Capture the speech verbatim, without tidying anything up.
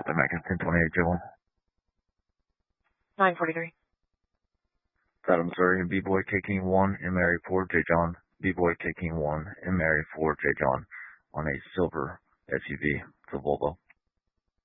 American ten twenty-eight, J one. nine forty-three. Adam, sorry, B-Boy taking one and Mary four, J John. B-Boy taking one and Mary four, J John on a silver S U V. It's a Volvo.